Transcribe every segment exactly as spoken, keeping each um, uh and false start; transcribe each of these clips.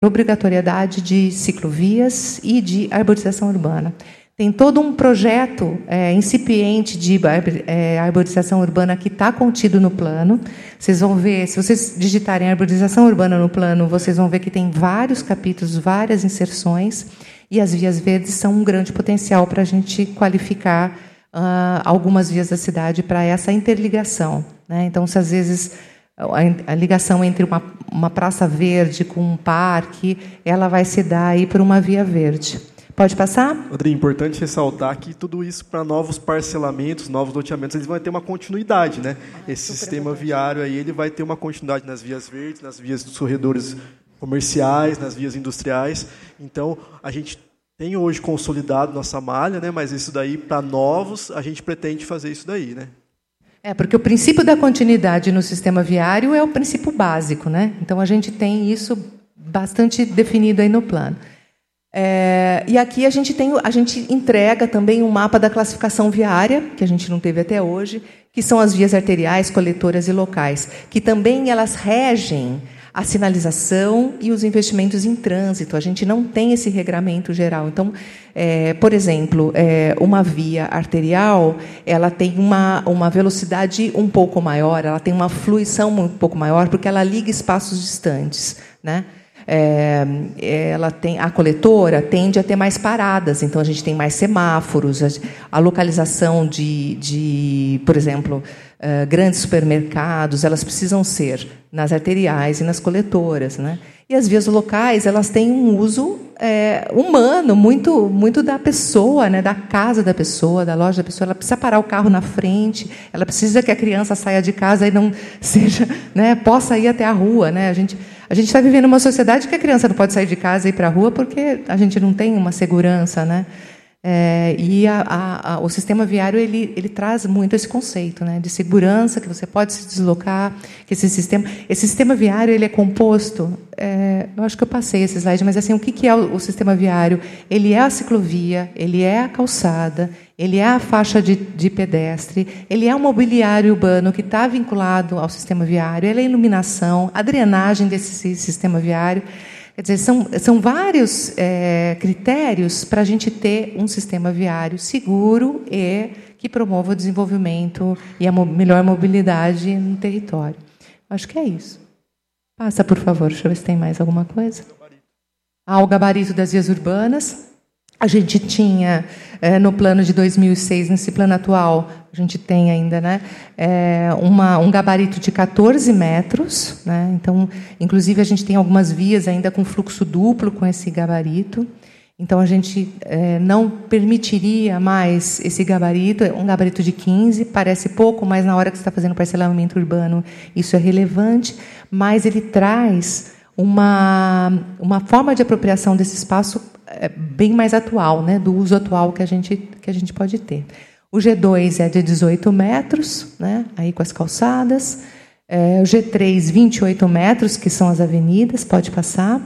obrigatoriedade de ciclovias e de arborização urbana. Tem todo um projeto é, incipiente de é, arborização urbana que está contido no plano. Vocês vão ver, se vocês digitarem arborização urbana no plano, vocês vão ver que tem vários capítulos, várias inserções, e as vias verdes são um grande potencial para a gente qualificar uh, algumas vias da cidade para essa interligação, né? Então, se às vezes a ligação entre uma, uma praça verde com um parque, ela vai se dar aí por uma via verde. Pode passar? André, é importante ressaltar que tudo isso para novos parcelamentos, novos loteamentos, eles vão ter uma continuidade, né? Esse sistema viário aí, ele vai ter uma continuidade nas vias verdes, nas vias dos corredores comerciais, nas vias industriais. Então, a gente tem hoje consolidado nossa malha, né? Mas isso daí, para novos, a gente pretende fazer isso daí, né? É, porque o princípio da continuidade no sistema viário é o princípio básico, né? Então, a gente tem isso bastante definido aí no plano. É, e aqui a gente, tem, a gente entrega também um mapa da classificação viária, que a gente não teve até hoje, que são as vias arteriais, coletoras e locais, que também elas regem a sinalização e os investimentos em trânsito. A gente não tem esse regramento geral. Então, é, por exemplo, é, uma via arterial, ela tem uma, uma velocidade um pouco maior, ela tem uma fluição um pouco maior, porque ela liga espaços distantes, né? É, ela tem, a coletora tende a ter mais paradas, então a gente tem mais semáforos, a, a localização de, de, por exemplo, uh, grandes supermercados, elas precisam ser nas arteriais e nas coletoras, né? E as vias locais, elas têm um uso é, humano, muito, muito da pessoa, né? Da casa da pessoa, da loja da pessoa. Ela precisa parar o carro na frente, ela precisa que a criança saia de casa e não seja, né, possa ir até a rua, né? A gente A gente está vivendo uma sociedade que a criança não pode sair de casa e ir para a rua porque a gente não tem uma segurança, né? É, e a, a, a, o sistema viário ele, ele traz muito esse conceito, né, de segurança, que você pode se deslocar, que esse sistema, esse sistema viário ele é composto. É, eu acho que eu passei esse slide, mas assim, o que, que é o, o sistema viário? Ele é a ciclovia, ele é a calçada, ele é a faixa de, de pedestre, ele é o mobiliário urbano que está vinculado ao sistema viário, ele é a iluminação, a drenagem desse sistema viário. Quer dizer, são, são vários é, critérios para a gente ter um sistema viário seguro e que promova o desenvolvimento e a mo melhor mobilidade no território. Acho que é isso. Passa, por favor, deixa eu ver se tem mais alguma coisa. Ah, o gabarito das vias urbanas. A gente tinha, é, no plano de dois mil e seis, nesse plano atual, a gente tem ainda, né, é, uma, um gabarito de quatorze metros. Né, então, inclusive, a gente tem algumas vias ainda com fluxo duplo com esse gabarito. Então, a gente é, não permitiria mais esse gabarito, um gabarito de quinze, parece pouco, mas na hora que você está fazendo parcelamento urbano, isso é relevante, mas ele traz uma, uma forma de apropriação desse espaço bem mais atual, né, do uso atual que a gente, que a gente pode ter. O G dois é de dezoito metros, né, aí com as calçadas. É, o G três, vinte e oito metros, que são as avenidas, pode passar.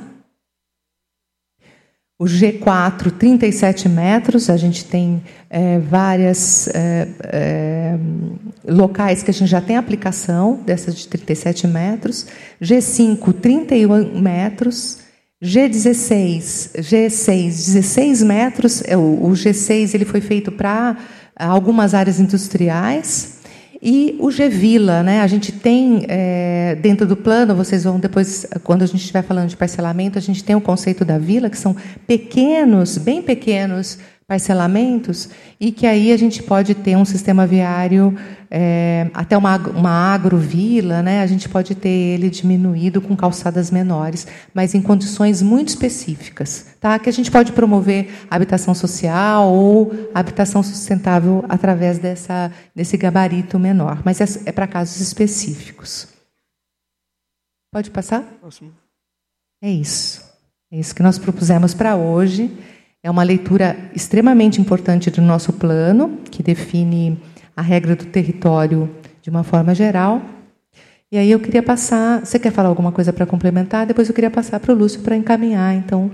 O G quatro, trinta e sete metros, a gente tem é, várias é, é, locais que a gente já tem aplicação dessas de trinta e sete metros. G cinco, trinta e um metros. G dezesseis, G seis, dezesseis metros. O G seis ele foi feito para algumas áreas industriais. E o G Vila, né? A gente tem, é, dentro do plano, vocês vão depois, quando a gente estiver falando de parcelamento, a gente tem o conceito da vila, que são pequenos, bem pequenos parcelamentos, e que aí a gente pode ter um sistema viário, é, até uma, uma agrovila, né? A gente pode ter ele diminuído com calçadas menores, mas em condições muito específicas, tá? Que a gente pode promover habitação social ou habitação sustentável através dessa, desse gabarito menor, mas é, é para casos específicos. Pode passar? Próximo. É isso. É isso que nós propusemos para hoje. É uma leitura extremamente importante do nosso plano, que define a regra do território de uma forma geral. E aí eu queria passar... Você quer falar alguma coisa para complementar? Depois eu queria passar para o Lúcio para encaminhar. Então...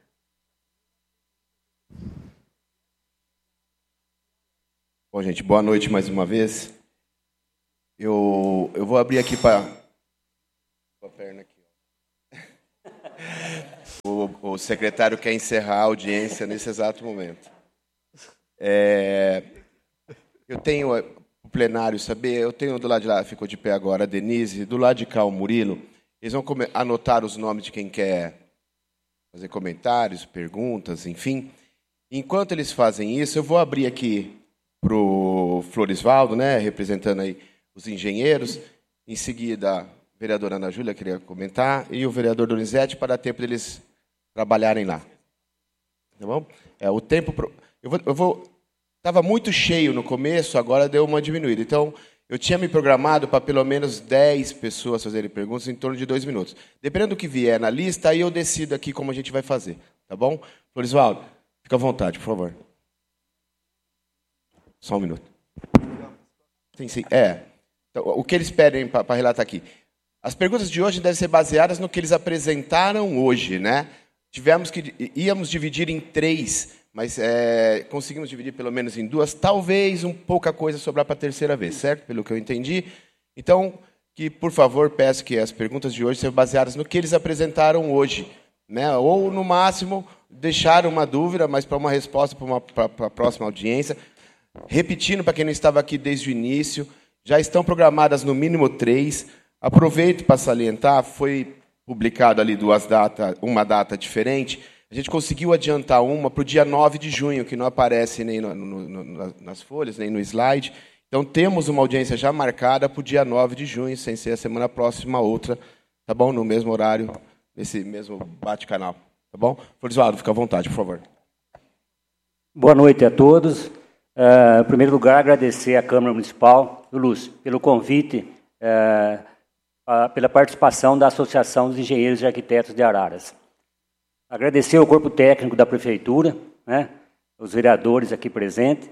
Bom, gente, boa noite mais uma vez. Eu, eu vou abrir aqui para... a perna aqui. o secretário quer encerrar a audiência nesse exato momento. É, eu tenho o plenário saber, eu tenho do lado de lá, ficou de pé agora a Denise, do lado de cá o Murilo. Eles vão anotar os nomes de quem quer fazer comentários, perguntas, enfim. Enquanto eles fazem isso, eu vou abrir aqui para o Florisvaldo, né, representando aí os engenheiros. Em seguida, a vereadora Ana Júlia queria comentar, e o vereador Donizete, para dar tempo deles trabalharem lá. Tá bom? É, o tempo... Pro... Eu vou... Eu vou... Estava muito cheio no começo, agora deu uma diminuída. Então, eu tinha me programado para pelo menos dez pessoas fazerem perguntas em torno de dois minutos. Dependendo do que vier na lista, aí eu decido aqui como a gente vai fazer. Tá bom? Florisvaldo, fica à vontade, por favor. Só um minuto. Sim, sim. É. Então, o que eles pedem para relatar aqui? As perguntas de hoje devem ser baseadas no que eles apresentaram hoje, né? Tivemos que... Íamos dividir em três... Mas é, conseguimos dividir pelo menos em duas, talvez um pouca coisa sobrar para a terceira vez, certo? Pelo que eu entendi. Então, que, por favor, peço que as perguntas de hoje sejam baseadas no que eles apresentaram hoje, né? Ou, no máximo, deixar uma dúvida, mas para uma resposta para a próxima audiência. Repetindo, para quem não estava aqui desde o início, já estão programadas no mínimo três. Aproveito para salientar, foi publicado ali duas datas, uma data diferente. A gente conseguiu adiantar uma para o dia nove de junho, que não aparece nem no, no, no, nas folhas, nem no slide. Então, temos uma audiência já marcada para o dia nove de junho, sem ser a semana próxima, outra, tá bom? No mesmo horário, nesse mesmo bate-canal, tá bom? Florisvaldo, fica à vontade, por favor. Boa noite a todos. Uh, em primeiro lugar, agradecer à Câmara Municipal, do Lúcio, pelo convite, uh, uh, pela participação da Associação dos Engenheiros e Arquitetos de Araras. Agradecer ao corpo técnico da Prefeitura, né, os vereadores aqui presentes,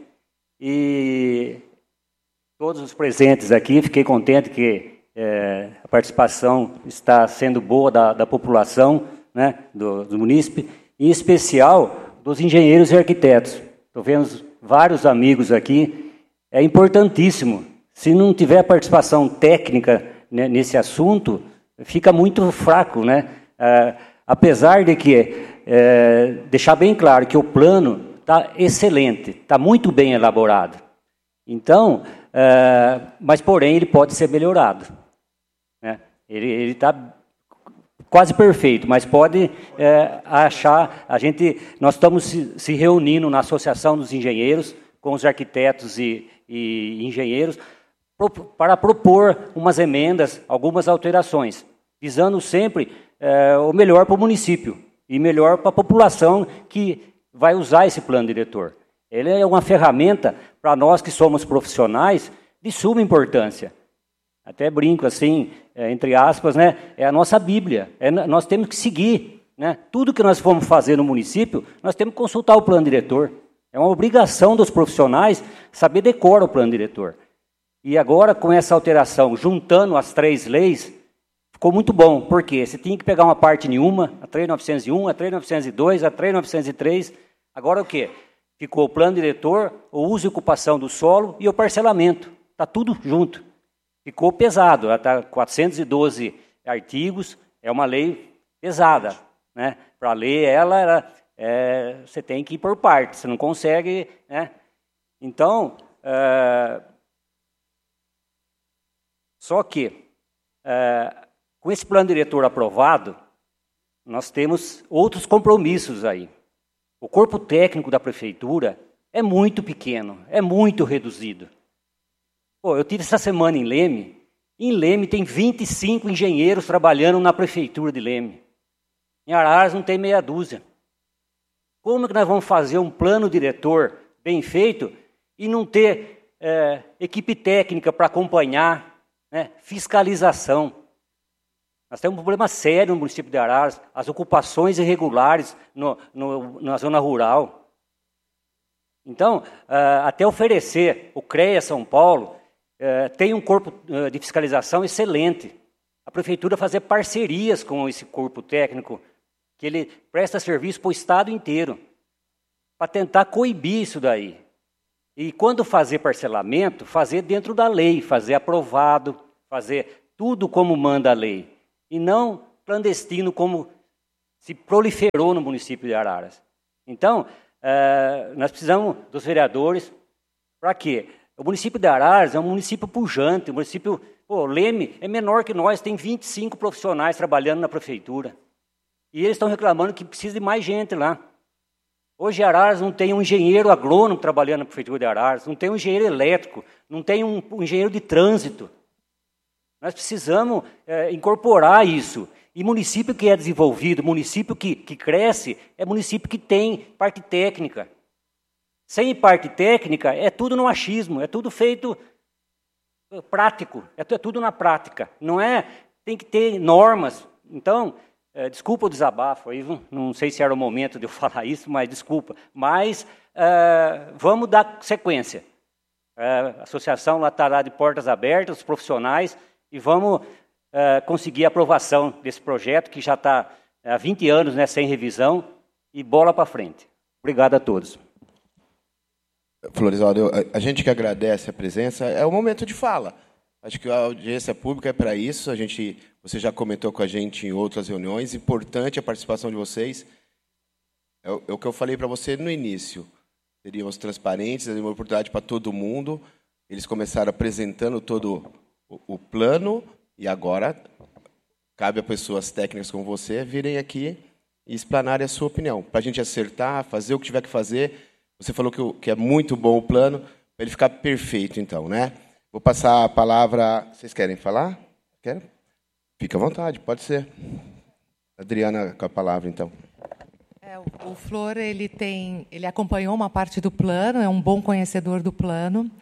e todos os presentes aqui. Fiquei contente que é, a participação está sendo boa da, da população, né, do, do munícipe, em especial dos engenheiros e arquitetos. Estou vendo vários amigos aqui. É importantíssimo. Se não tiver participação técnica, né, nesse assunto, fica muito fraco, né? Ah, apesar de que, é, deixar bem claro que o plano está excelente, está muito bem elaborado. Então, é, mas porém ele pode ser melhorado, né? Ele está quase perfeito, mas pode é, achar, a gente, nós estamos se, se reunindo na Associação dos Engenheiros, com os arquitetos e, e engenheiros, pro, para propor umas emendas, algumas alterações, visando sempre é, o melhor para o município e melhor para a população que vai usar esse plano diretor. Ele é uma ferramenta para nós que somos profissionais de suma importância. Até brinco assim, é, entre aspas, né? É a nossa Bíblia. É, nós temos que seguir, né? Tudo que nós formos fazer no município, nós temos que consultar o plano diretor. É uma obrigação dos profissionais saber decorar o plano diretor. E agora, com essa alteração, juntando as três leis, ficou muito bom. Por quê? Você tinha que pegar uma parte nenhuma, a três mil novecentos e um, a três mil novecentos e dois, a três mil novecentos e três. Agora o quê? Ficou o plano diretor, o uso e ocupação do solo e o parcelamento. Está tudo junto. Ficou pesado. Está quatrocentos e doze artigos, é uma lei pesada, né? Para ler ela, ela é, você tem que ir por partes, você não consegue, né? Então, é, só que, é, com esse plano diretor aprovado, nós temos outros compromissos aí. O corpo técnico da prefeitura é muito pequeno, é muito reduzido. Pô, eu tive essa semana em Leme. Em Leme tem vinte e cinco engenheiros trabalhando na prefeitura de Leme. Em Araras não tem meia dúzia. Como que nós vamos fazer um plano diretor bem feito e não ter é, equipe técnica para acompanhar, né, fiscalização? Nós temos um problema sério no município de Araras, as ocupações irregulares no, no, na zona rural. Então, uh, até oferecer o CREA São Paulo, uh, tem um corpo uh, de fiscalização excelente. A prefeitura fazer parcerias com esse corpo técnico, que ele presta serviço para o estado inteiro, para tentar coibir isso daí. E quando fazer parcelamento, fazer dentro da lei, fazer aprovado, fazer tudo como manda a lei. E não clandestino como se proliferou no município de Araras. Então, uh, nós precisamos dos vereadores para quê? O município de Araras é um município pujante, um município... Pô, Leme é menor que nós, tem vinte e cinco profissionais trabalhando na prefeitura. E eles estão reclamando que precisa de mais gente lá. Hoje, Araras não tem um engenheiro agrônomo trabalhando na prefeitura de Araras, não tem um engenheiro elétrico, não tem um, um engenheiro de trânsito. Nós precisamos é, incorporar isso. E município que é desenvolvido, município que, que cresce, é município que tem parte técnica. Sem parte técnica, é tudo no achismo, é tudo feito prático, é tudo na prática. Não é, tem que ter normas. Então, é, desculpa o desabafo, aí, não sei se era o momento de eu falar isso, mas desculpa. Mas é, vamos dar sequência. É, a associação lá estará de portas abertas, os profissionais, e vamos é, conseguir a aprovação desse projeto, que já está há vinte anos, né, sem revisão, e bola para frente. Obrigado a todos. Florisaldo, a gente que agradece a presença, é o momento de fala. Acho que a audiência pública é para isso. A gente, você já comentou com a gente em outras reuniões. Importante a participação de vocês. É o, é o que eu falei para você no início. Seríamos transparentes, seria uma oportunidade para todo mundo. Eles começaram apresentando todo o, o plano e agora cabe a pessoas técnicas como você virem aqui e explanarem a sua opinião. Para a gente acertar, fazer o que tiver que fazer. Você falou que, que é muito bom o plano, para ele ficar perfeito, então, né? Vou passar a palavra... Vocês querem falar? Querem? Fica à vontade, pode ser. Adriana, com a palavra, então. É, o, o Flor, ele, tem, ele acompanhou uma parte do plano, é um bom conhecedor do plano,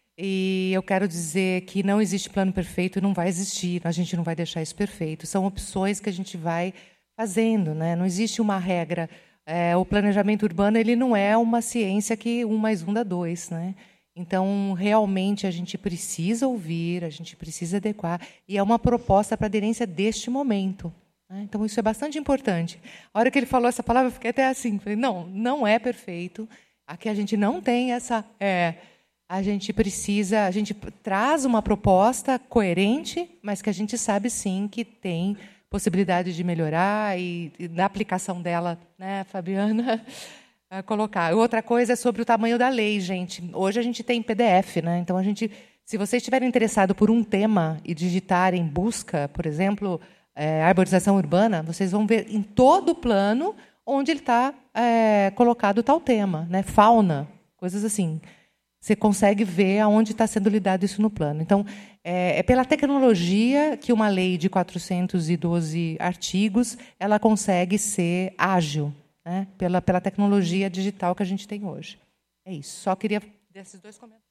e eu quero dizer que não existe plano perfeito e não vai existir, a gente não vai deixar isso perfeito. São opções que a gente vai fazendo, né? Não existe uma regra... É, o planejamento urbano ele não é uma ciência que um mais um dá dois, né? Então, realmente, a gente precisa ouvir, a gente precisa adequar, e é uma proposta para aderência deste momento. Né? Então, isso é bastante importante. A hora que ele falou essa palavra, eu fiquei até assim, falei, não, não é perfeito, aqui a gente não tem essa... É, a gente precisa, a gente traz uma proposta coerente, mas que a gente sabe, sim, que tem... possibilidade de melhorar e, e na aplicação dela, né, Fabiana, a colocar. Outra coisa é sobre o tamanho da lei, gente. Hoje a gente tem P D F, né? Então a gente, se vocês estiverem interessados por um tema e digitarem busca, por exemplo, é, arborização urbana, vocês vão ver em todo o plano onde ele está é, colocado tal tema, né? Fauna, coisas assim. Você consegue ver aonde está sendo lidado isso no plano. Então, é, é pela tecnologia que uma lei de quatrocentos e doze artigos ela consegue ser ágil, né? Pela, pela tecnologia digital que a gente tem hoje. É isso. Só queria desses dois comentários.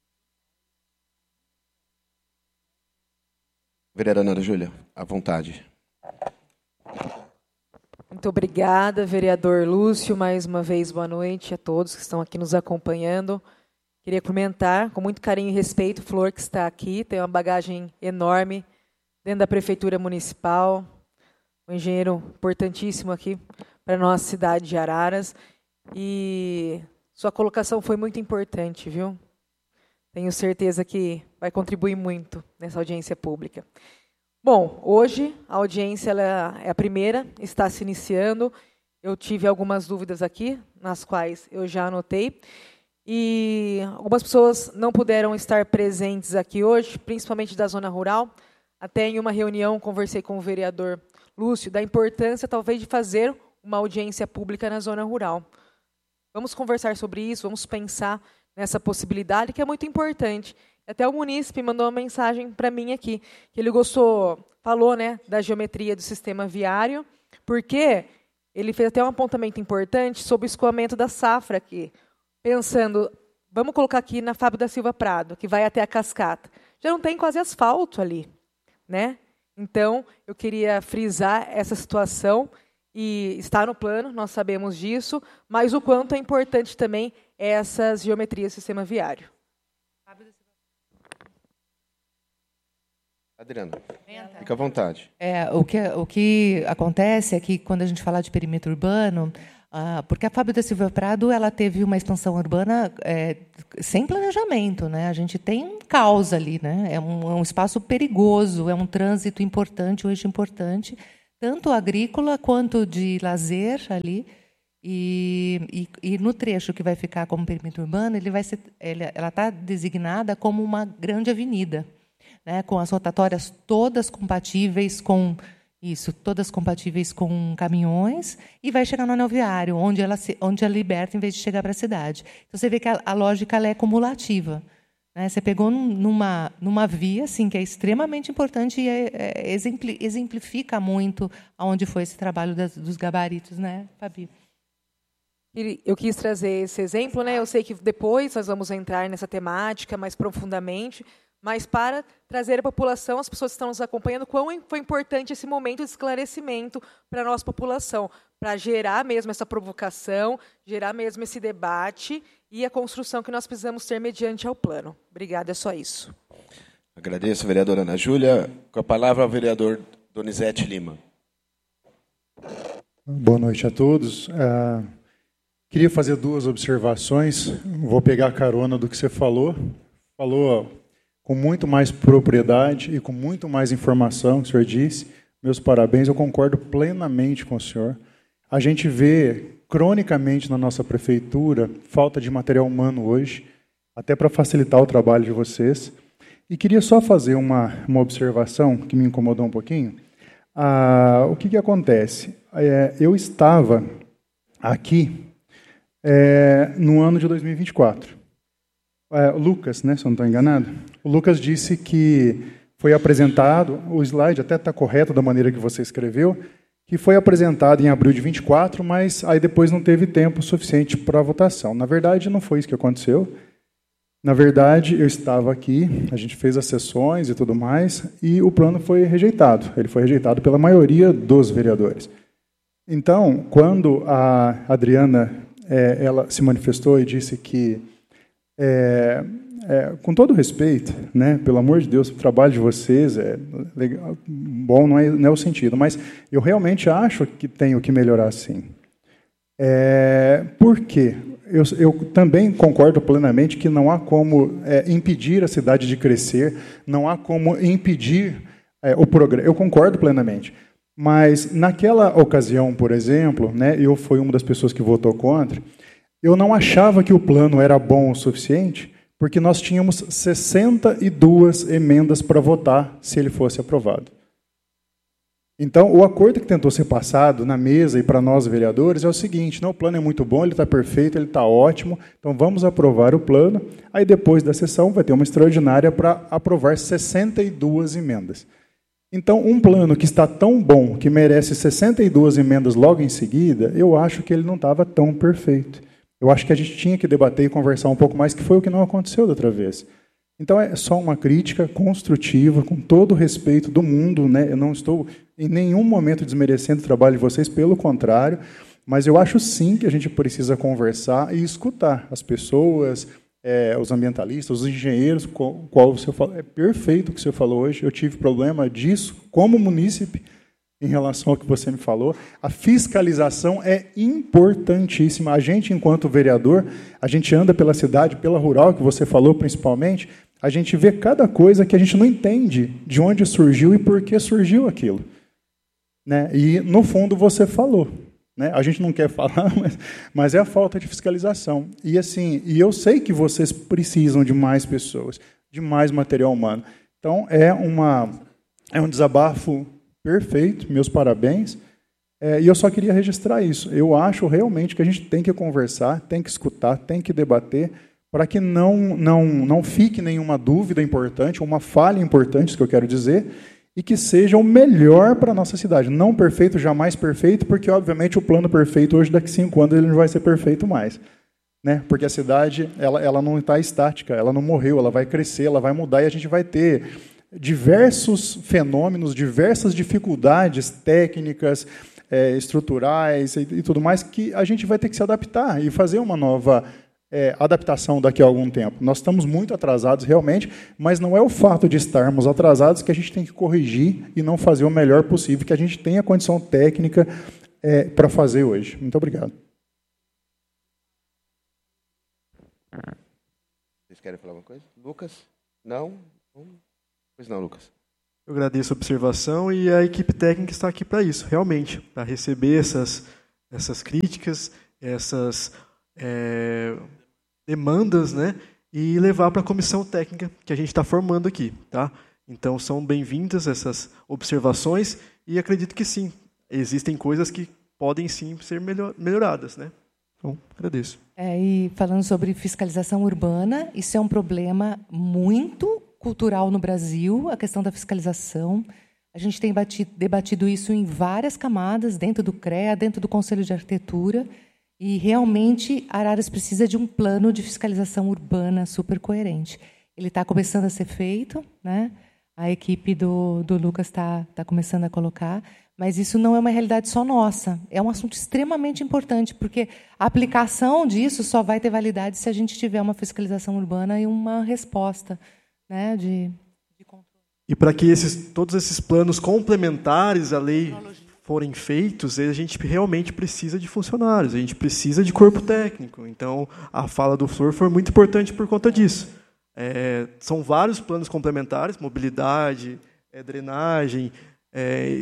Vereadora Ana Júlia, à vontade. Muito obrigada, vereador Lúcio. Mais uma vez, boa noite a todos que estão aqui nos acompanhando. Queria cumprimentar com muito carinho e respeito o Flor, que está aqui, tem uma bagagem enorme dentro da Prefeitura Municipal, um engenheiro importantíssimo aqui para a nossa cidade de Araras. E sua colocação foi muito importante, viu? Tenho certeza que vai contribuir muito nessa audiência pública. Bom, hoje a audiência ela é a primeira, está se iniciando. Eu tive algumas dúvidas aqui, nas quais eu já anotei. E algumas pessoas não puderam estar presentes aqui hoje, principalmente da zona rural. Até em uma reunião conversei com o vereador Lúcio da importância, talvez, de fazer uma audiência pública na zona rural. Vamos conversar sobre isso, vamos pensar nessa possibilidade, que é muito importante. Até o munícipe mandou uma mensagem para mim aqui, que ele gostou, falou, né, da geometria do sistema viário, porque ele fez até um apontamento importante sobre o escoamento da safra aqui. Pensando, vamos colocar aqui na Fábio da Silva Prado, que vai até a cascata. Já não tem quase asfalto ali, né? Então, eu queria frisar essa situação, e está no plano, nós sabemos disso, mas o quanto é importante também essas geometrias do sistema viário. Adriana, fica à vontade. É, o, que, o que acontece é que, quando a gente fala de perímetro urbano, Ah, porque a Fábio da Silva Prado ela teve uma expansão urbana é, sem planejamento, né? A gente tem um caos ali, né? É um, é um espaço perigoso, é um trânsito importante, um eixo importante. tanto agrícola quanto de lazer ali. E, e, e no trecho que vai ficar como perímetro urbano, ele vai ser, ele, ela está designada como uma grande avenida, né, com as rotatórias todas compatíveis com isso, todas compatíveis com caminhões, e vai chegar no anel viário, onde ela se, onde ela liberta em vez de chegar para a cidade. Então você vê que a, a lógica ela é cumulativa. Né? Você pegou numa, numa via assim, que é extremamente importante e é, é, exemplifica muito aonde foi esse trabalho das, dos gabaritos, né, Fabi? Eu quis trazer esse exemplo, né? Eu sei que depois nós vamos entrar nessa temática mais profundamente, mas para trazer à população, as pessoas que estão nos acompanhando, quão foi importante esse momento de esclarecimento para a nossa população, para gerar mesmo essa provocação, gerar mesmo esse debate e a construção que nós precisamos ter mediante ao plano. Obrigada, é só isso. Agradeço, vereadora Ana Júlia. Com a palavra, o vereador Donizete Lima. Boa noite a todos. Uh... Queria fazer duas observações. Vou pegar a carona do que você falou. Falou com muito mais propriedade e com muito mais informação que o senhor disse. Meus parabéns, eu concordo plenamente com o senhor. A gente vê cronicamente na nossa prefeitura falta de material humano hoje, até para facilitar o trabalho de vocês. E queria só fazer uma, uma observação que me incomodou um pouquinho. Ah, o que, que acontece? É, eu estava aqui É, no ano de dois mil e vinte e quatro. É, o Lucas, né, se eu não estou enganado, o Lucas disse que foi apresentado, o slide até está correto da maneira que você escreveu, que foi apresentado em abril de vinte e quatro, mas aí depois não teve tempo suficiente para a votação. Na verdade, não foi isso que aconteceu. Na verdade, eu estava aqui, a gente fez as sessões e tudo mais, e o plano foi rejeitado. Ele foi rejeitado pela maioria dos vereadores. Então, quando a Adriana É, ela se manifestou e disse que, é, é, com todo respeito, né, pelo amor de Deus, o trabalho de vocês é legal, bom, não é, não é o sentido, mas eu realmente acho que tenho que melhorar sim. É, por quê? Eu, eu também concordo plenamente que não há como é, impedir a cidade de crescer, não há como impedir é, o progresso. Eu concordo plenamente. Mas, naquela ocasião, por exemplo, né, eu fui uma das pessoas que votou contra, eu não achava que o plano era bom o suficiente, porque nós tínhamos sessenta e duas emendas para votar se ele fosse aprovado. Então, o acordo que tentou ser passado na mesa e para nós vereadores é o seguinte: não, o plano é muito bom, ele está perfeito, ele está ótimo, então vamos aprovar o plano, aí depois da sessão vai ter uma extraordinária para aprovar sessenta e duas emendas. Então, um plano que está tão bom, que merece sessenta e duas emendas logo em seguida, eu acho que ele não estava tão perfeito. Eu acho que a gente tinha que debater e conversar um pouco mais, que foi o que não aconteceu da outra vez. Então, é só uma crítica construtiva, com todo o respeito do mundo, né? Eu não estou em nenhum momento desmerecendo o trabalho de vocês, pelo contrário, mas eu acho sim que a gente precisa conversar e escutar as pessoas, É, os ambientalistas, os engenheiros, qual, qual você falou, é perfeito o que você falou hoje. Eu tive problema disso como munícipe em relação ao que você me falou. A fiscalização é importantíssima. A gente, enquanto vereador, a gente anda pela cidade, pela rural, que você falou principalmente, a gente vê cada coisa que a gente não entende de onde surgiu e por que surgiu aquilo. Né? E, no fundo, você falou. Né? A gente não quer falar, mas, mas é a falta de fiscalização. E assim, e eu sei que vocês precisam de mais pessoas, de mais material humano. Então, é, uma, é um desabafo perfeito, meus parabéns. É, e eu só queria registrar isso. Eu acho realmente que a gente tem que conversar, tem que escutar, tem que debater, para que não, não, não fique nenhuma dúvida importante, uma falha importante, isso que eu quero dizer, e que seja o melhor para a nossa cidade. Não perfeito, jamais perfeito, porque, obviamente, o plano perfeito, hoje, daqui a cinco anos, ele não vai ser perfeito mais. Né? Porque a cidade ela, ela não está estática, ela não morreu, ela vai crescer, ela vai mudar, e a gente vai ter diversos fenômenos, diversas dificuldades técnicas, é, estruturais e, e tudo mais, que a gente vai ter que se adaptar e fazer uma nova É, adaptação daqui a algum tempo. Nós estamos muito atrasados, realmente, mas não é o fato de estarmos atrasados que a gente tem que corrigir e não fazer o melhor possível, que a gente tenha a condição técnica é, para fazer hoje. Muito obrigado. Vocês querem falar alguma coisa? Lucas? Não? Pois não, Lucas. Eu agradeço a observação e a equipe técnica está aqui para isso, realmente, para receber essas, essas críticas, essas é, demandas, né, e levar para a comissão técnica que a gente está formando aqui. Tá? Então, são bem-vindas essas observações e acredito que sim, existem coisas que podem sim ser melhor, melhoradas. Né? Então, agradeço. É, e falando sobre fiscalização urbana, isso é um problema muito cultural no Brasil, a questão da fiscalização. A gente tem batido, debatido isso em várias camadas, dentro do C R E A, dentro do Conselho de Arquitetura, e realmente Araras precisa de um plano de fiscalização urbana super coerente. Ele está começando a ser feito, né? A equipe do, do Lucas está tá começando a colocar, mas isso não é uma realidade só nossa. É um assunto extremamente importante, porque a aplicação disso só vai ter validade se a gente tiver uma fiscalização urbana e uma resposta, né, de, de controle. E para que esses, todos esses planos complementares à lei forem feitos, a gente realmente precisa de funcionários, a gente precisa de corpo técnico. Então, a fala do Flor foi muito importante por conta disso. É, são vários planos complementares, mobilidade, é, drenagem, é,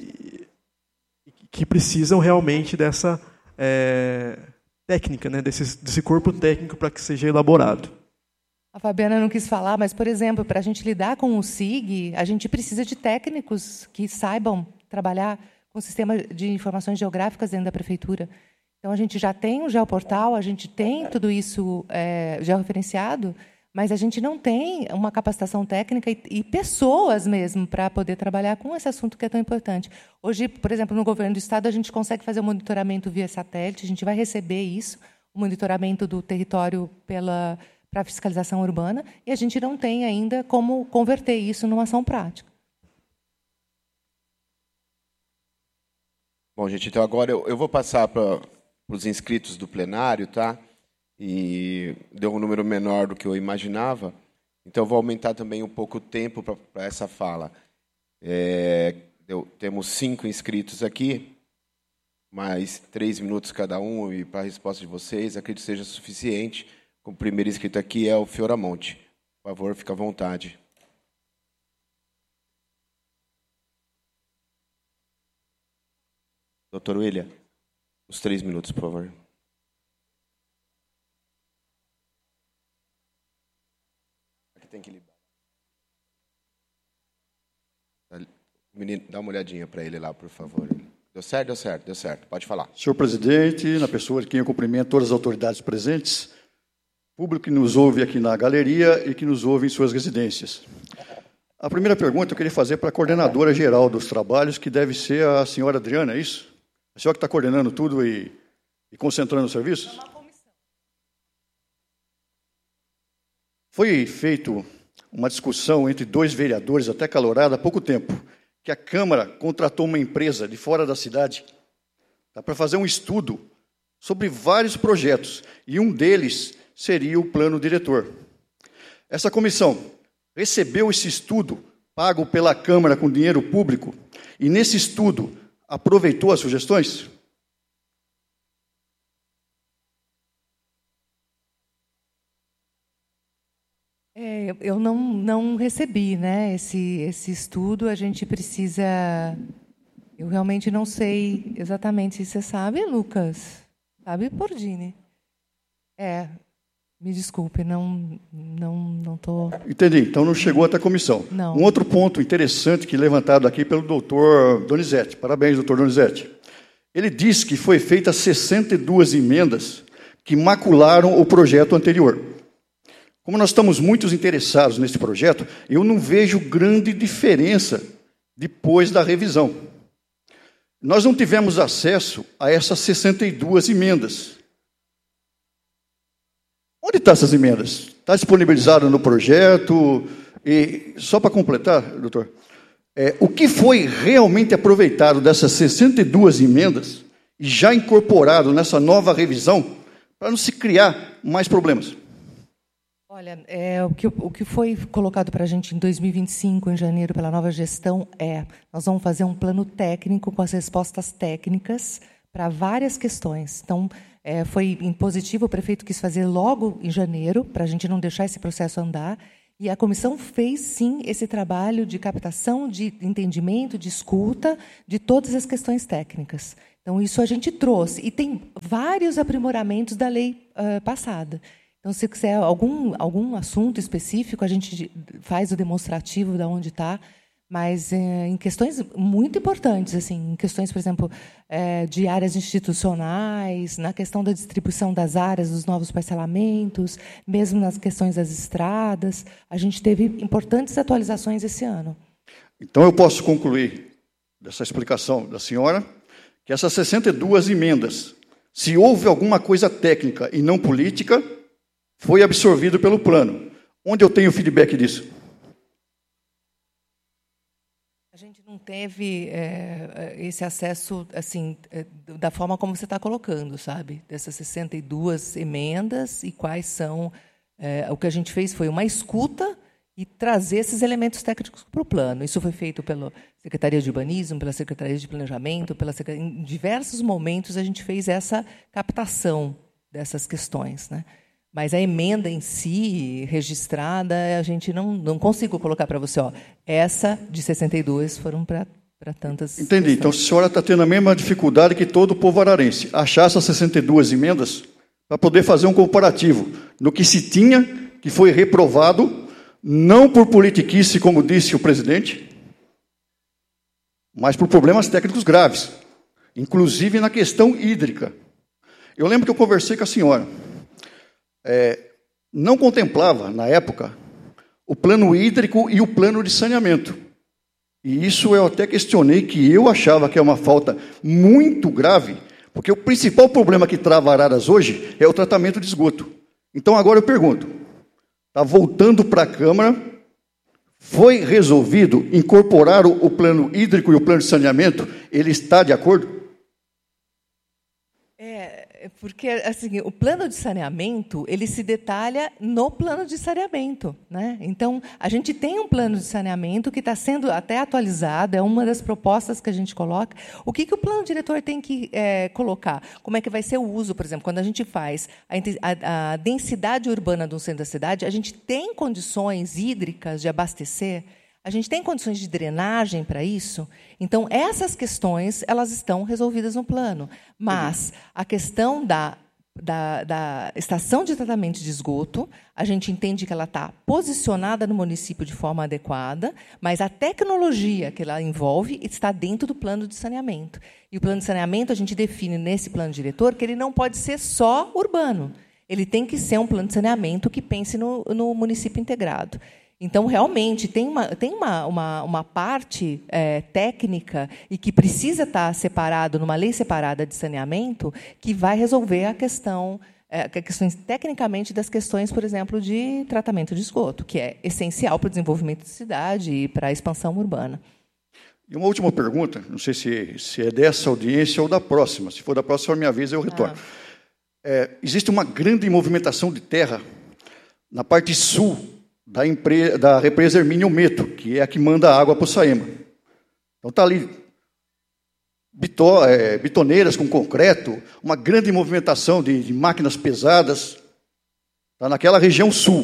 que precisam realmente dessa é, técnica, né, desse, desse corpo técnico para que seja elaborado. A Fabiana não quis falar, mas, por exemplo, para a gente lidar com o S I G, a gente precisa de técnicos que saibam trabalhar com o sistema de informações geográficas dentro da prefeitura. Então, a gente já tem um geoportal, a gente tem tudo isso é, georreferenciado, mas a gente não tem uma capacitação técnica e, e pessoas mesmo para poder trabalhar com esse assunto que é tão importante. Hoje, por exemplo, no governo do Estado, a gente consegue fazer o monitoramento via satélite, a gente vai receber isso, o monitoramento do território pela... para a fiscalização urbana, e a gente não tem ainda como converter isso numa ação prática. Bom, gente, então agora eu, eu vou passar para os inscritos do plenário, tá? E deu um número menor do que eu imaginava, então eu vou aumentar também um pouco o tempo para essa fala. É, deu, temos cinco inscritos aqui, mais três minutos cada um, e para a resposta de vocês, acredito que seja suficiente. O primeiro inscrito aqui é o Fioramonte. Por favor, fique à vontade. Doutor William, os três minutos, por favor. Aqui tem que liberar. Menino, dá uma olhadinha para ele lá, por favor. Deu certo? Deu certo, deu certo. Pode falar. Senhor presidente, na pessoa de quem eu cumprimento todas as autoridades presentes, público que nos ouve aqui na galeria e que nos ouve em suas residências. A primeira pergunta eu queria fazer para a coordenadora geral dos trabalhos, que deve ser a senhora Adriana, é isso? A senhora que está coordenando tudo e, e concentrando os serviços? Foi feita uma discussão entre dois vereadores, até calorada, há pouco tempo, que a Câmara contratou uma empresa de fora da cidade tá, para fazer um estudo sobre vários projetos, e um deles seria o plano diretor. Essa comissão recebeu esse estudo, pago pela Câmara com dinheiro público, e nesse estudo aproveitou as sugestões? É, eu não, não recebi, né, esse, esse estudo, a gente precisa... Eu realmente não sei exatamente se você sabe, Lucas. Sabe, Pordini? É... Me desculpe, não não não tô. Entendi. Então não chegou até a comissão. Não. Um outro ponto interessante que levantado aqui pelo doutor Donizete. Parabéns, doutor Donizete. Ele disse que foi feita sessenta e duas emendas que macularam o projeto anterior. Como nós estamos muito interessados nesse projeto, eu não vejo grande diferença depois da revisão. Nós não tivemos acesso a essas sessenta e duas emendas. Onde estão essas emendas? Está disponibilizado no projeto? E só para completar, doutor, é, o que foi realmente aproveitado dessas sessenta e duas emendas e já incorporado nessa nova revisão para não se criar mais problemas? Olha, é, o, que, o que foi colocado para a gente em dois mil e vinte e cinco, em janeiro, pela nova gestão, é nós vamos fazer um plano técnico com as respostas técnicas para várias questões. Então, é, foi em positivo, o prefeito quis fazer logo em janeiro, para a gente não deixar esse processo andar, E a comissão fez, sim, esse trabalho de captação, de entendimento, de escuta de todas as questões técnicas. Então, isso a gente trouxe. E tem vários aprimoramentos da lei uh, passada. Então, se quiser algum, algum assunto específico, a gente faz o demonstrativo de onde está, mas é, em questões muito importantes, assim, em questões, por exemplo, é, de áreas institucionais, na questão da distribuição das áreas, dos novos parcelamentos, mesmo nas questões das estradas, a gente teve importantes atualizações esse ano. Então, eu posso concluir dessa explicação da senhora que essas sessenta e duas emendas, se houve alguma coisa técnica e não política, foi absorvido pelo plano. Onde eu tenho feedback disso? A gente não teve é, esse acesso assim é, da forma como você está colocando, sabe? Dessas sessenta e duas emendas e quais são... É, o que a gente fez foi uma escuta e trazer esses elementos técnicos para o plano. Isso foi feito pela Secretaria de Urbanismo, pela Secretaria de Planejamento, pela Secretaria... em diversos momentos a gente fez essa captação dessas questões, né? Mas a emenda em si, registrada, a gente não, não consigo colocar para você. Ó, essa de sessenta e duas foram para tantas... Entendi. questões. Então, a senhora está tendo a mesma dificuldade que todo o povo ararense. Achar essas sessenta e duas emendas para poder fazer um comparativo no que se tinha, que foi reprovado, não por politiquice, como disse o presidente, mas por problemas técnicos graves, inclusive na questão hídrica. Eu lembro que eu conversei com a senhora. É, não contemplava, na época, o plano hídrico e o plano de saneamento. E isso eu até questionei, que eu achava que é uma falta muito grave, porque o principal problema que trava Araras hoje é o tratamento de esgoto. Então, agora eu pergunto, está voltando para a Câmara, foi resolvido incorporar o, o plano hídrico e o plano de saneamento? Ele está de acordo? Porque assim, o plano de saneamento ele se detalha no plano de saneamento, né? Então, a gente tem um plano de saneamento que está sendo até atualizado, é uma das propostas que a gente coloca. O que, que o plano diretor tem que é, colocar? Como é que vai ser o uso, por exemplo, quando a gente faz a, a, a densidade urbana do centro da cidade, a gente tem condições hídricas de abastecer? A gente tem condições de drenagem para isso? Então, essas questões elas estão resolvidas no plano. Mas a questão da, da, da estação de tratamento de esgoto, a gente entende que ela está posicionada no município de forma adequada, mas a tecnologia que ela envolve está dentro do plano de saneamento. E o plano de saneamento, a gente define nesse plano diretor que ele não pode ser só urbano. Ele tem que ser um plano de saneamento que pense no, no município integrado. Então, realmente, tem uma, tem uma, uma, uma parte é, técnica e que precisa estar separado numa lei separada de saneamento que vai resolver a questão, é, questões tecnicamente das questões, por exemplo, de tratamento de esgoto, que é essencial para o desenvolvimento da cidade e para a expansão urbana. E uma última pergunta, não sei se, se é dessa audiência ou da próxima. Se for da próxima, minha vez, eu retorno. Ah. É, existe uma grande movimentação de terra na parte sul Da, empre... da represa Hermínio Meto, que é a que manda água para o Saema. Então está ali bitó, é, bitoneiras com concreto, uma grande movimentação de, de máquinas pesadas, está naquela região sul.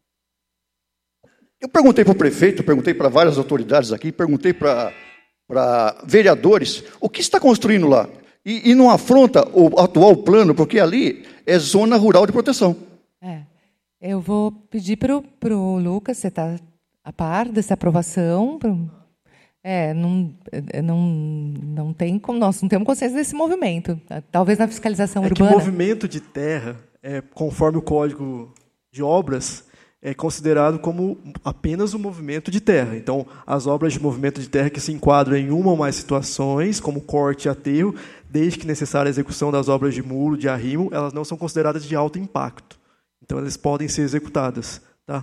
Eu perguntei para o prefeito, perguntei para várias autoridades aqui, perguntei para, para vereadores, o que está construindo lá? E, e não afronta o atual plano, porque ali é zona rural de proteção. É. Eu vou pedir para o Lucas, você está a par dessa aprovação? Pro, é, não, não, não tem, nós não temos consciência desse movimento. Talvez na fiscalização é urbana. Que o movimento de terra, é, conforme o Código de Obras, é considerado como apenas um movimento de terra. Então, as obras de movimento de terra que se enquadram em uma ou mais situações, como corte e aterro, desde que necessária a execução das obras de muro, de arrimo, elas não são consideradas de alto impacto. Então, elas podem ser executadas. Tá?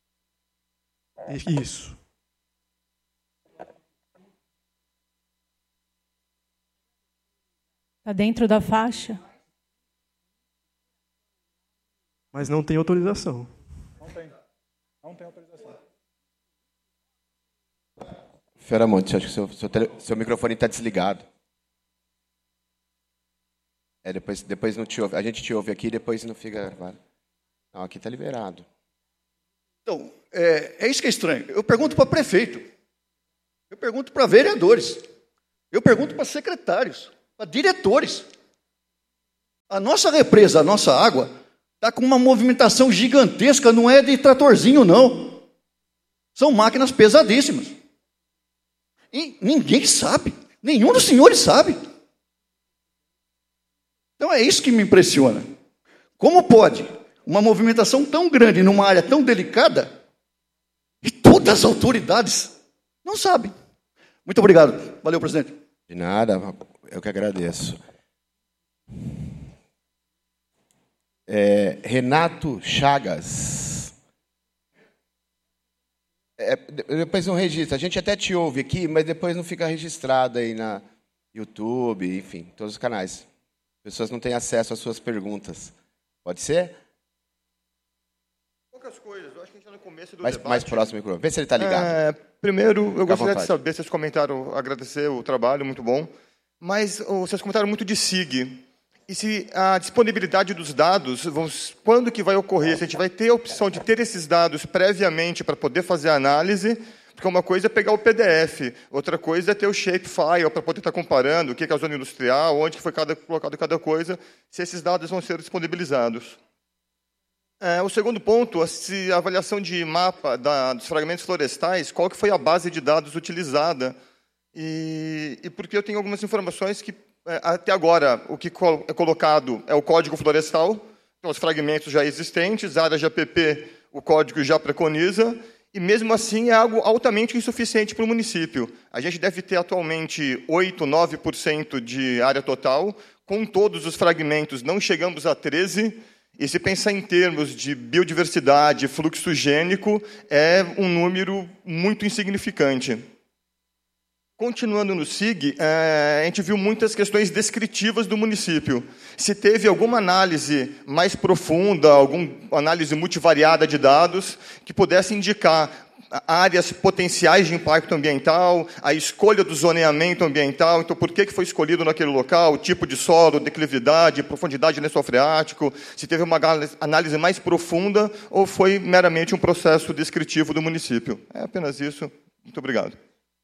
Isso. Está dentro da faixa? Mas não tem autorização. Não tem. Não tem autorização. Feramonte, acho que seu, seu, tele, seu microfone está desligado. É, depois, depois não te ouve. A gente te ouve aqui, depois não fica gravado. Não, aqui está liberado. Então, é, é isso que é estranho. Eu pergunto para prefeito, eu pergunto para vereadores, eu pergunto para secretários, para diretores. A nossa represa, a nossa água, está com uma movimentação gigantesca, não é de tratorzinho, não. São máquinas pesadíssimas. E ninguém sabe, nenhum dos senhores sabe. Então é isso que me impressiona. Como pode uma movimentação tão grande numa área tão delicada e todas as autoridades não sabem? Muito obrigado. Valeu, presidente. De nada, eu que agradeço. É, Renato Chagas. É, depois não registra. A gente até te ouve aqui, mas depois não fica registrado aí na YouTube, enfim, todos os canais. As pessoas não têm acesso às suas perguntas. Pode ser? Poucas coisas. Eu acho que a gente está no começo do mais, debate. Mais próximo do microfone. Vê se ele está ligado. É, primeiro, eu Fica gostaria de saber, vocês comentaram, agradecer o trabalho, muito bom, mas oh, vocês comentaram muito de S I G. E se a disponibilidade dos dados, vamos, quando que vai ocorrer? Se a gente vai ter a opção de ter esses dados previamente para poder fazer a análise, porque uma coisa é pegar o P D F, outra coisa é ter o shapefile para poder estar comparando o que é a zona industrial, onde foi cada, colocado cada coisa, se esses dados vão ser disponibilizados. É, o segundo ponto, se a avaliação de mapa da, dos fragmentos florestais, qual que foi a base de dados utilizada? E, e porque eu tenho algumas informações que, é, até agora, o que é colocado é o código florestal, então os fragmentos já existentes, áreas de A P P, o código já preconiza, e mesmo assim é algo altamente insuficiente para o município. A gente deve ter atualmente oito, nove por cento de área total, com todos os fragmentos não chegamos a treze por cento, e se pensar em termos de biodiversidade, fluxo gênico, é um número muito insignificante. Continuando no S I G, a gente viu muitas questões descritivas do município. Se teve alguma análise mais profunda, alguma análise multivariada de dados, que pudesse indicar áreas potenciais de impacto ambiental, a escolha do zoneamento ambiental, então por que foi escolhido naquele local, o tipo de solo, declividade, profundidade de lençol freático, se teve uma análise mais profunda ou foi meramente um processo descritivo do município. É apenas isso. Muito obrigado.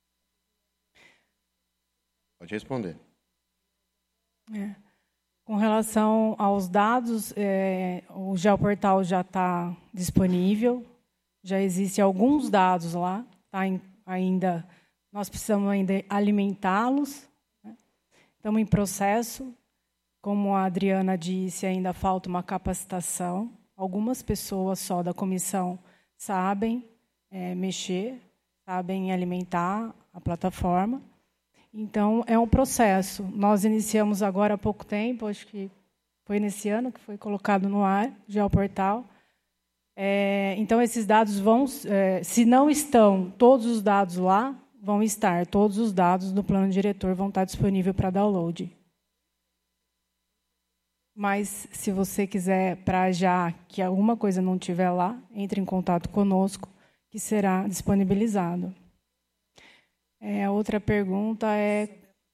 Pode responder. É. Com relação aos dados, é, o geoportal já está disponível, já existem alguns dados lá, tá em, ainda, nós precisamos ainda alimentá-los, né? Estamos em processo, como a Adriana disse, ainda falta uma capacitação, algumas pessoas só da comissão sabem é, mexer, sabem alimentar a plataforma. Então, é um processo. Nós iniciamos agora há pouco tempo, acho que foi nesse ano que foi colocado no ar, geoportal. É, então, esses dados vão, é, se não estão todos os dados lá, vão estar, todos os dados do plano diretor vão estar disponíveis para download. Mas, se você quiser, para já, que alguma coisa não estiver lá, entre em contato conosco, que será disponibilizado. É, a outra pergunta é,